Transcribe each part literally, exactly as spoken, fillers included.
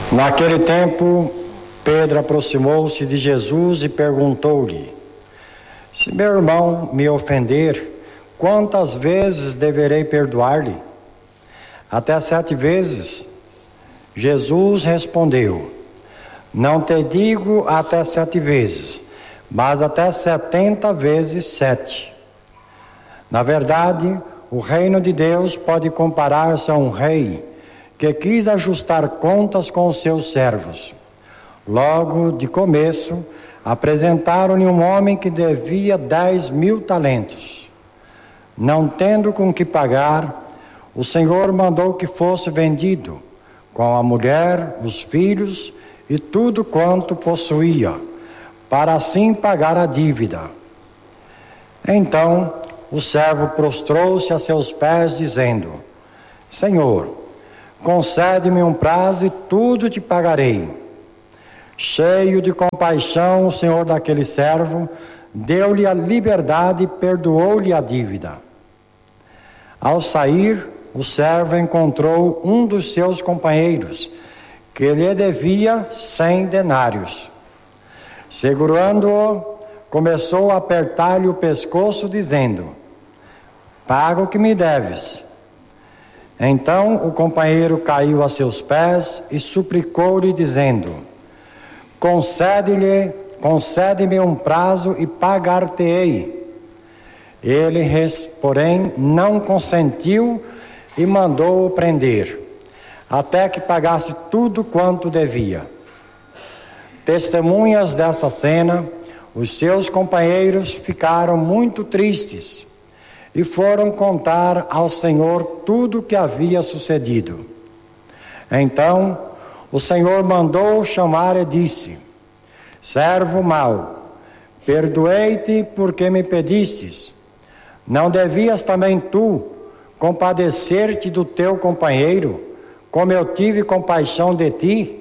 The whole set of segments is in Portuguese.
Naquele tempo, Pedro aproximou-se de Jesus e perguntou-lhe: se meu irmão me ofender, quantas vezes deverei perdoar-lhe? Até sete vezes? Jesus respondeu: não te digo até sete vezes, mas até setenta vezes sete. Na verdade, o reino de Deus pode comparar-se a um rei que quis ajustar contas com os seus servos. Logo de começo, apresentaram-lhe um homem que devia dez mil talentos. Não tendo com que pagar, o Senhor mandou que fosse vendido, com a mulher, os filhos e tudo quanto possuía, para assim pagar a dívida. Então o servo prostrou-se a seus pés, dizendo: Senhor, concede-me um prazo e tudo te pagarei. Cheio de compaixão, o senhor daquele servo deu-lhe a liberdade e perdoou-lhe a dívida. Ao sair, o servo encontrou um dos seus companheiros, que lhe devia cem denários. Segurando-o, começou a apertar-lhe o pescoço, dizendo: paga o que me deves. Então o companheiro caiu a seus pés e suplicou-lhe, dizendo: concede-lhe, concede-me um prazo e pagar-te-ei. Ele, porém, não consentiu e mandou-o prender, até que pagasse tudo quanto devia. Testemunhas dessa cena, os seus companheiros ficaram muito tristes e foram contar ao Senhor tudo o que havia sucedido. Então o Senhor mandou chamar e disse: servo mau, perdoei-te porque me pedistes. Não devias também tu compadecer-te do teu companheiro, como eu tive compaixão de ti?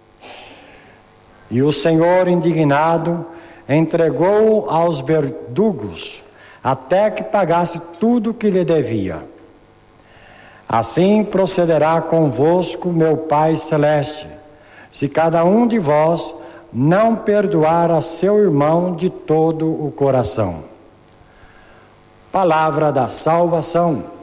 E o Senhor, indignado, entregou-o aos verdugos, até que pagasse tudo o que lhe devia. Assim procederá convosco meu Pai Celeste, se cada um de vós não perdoar a seu irmão de todo o coração. Palavra da salvação.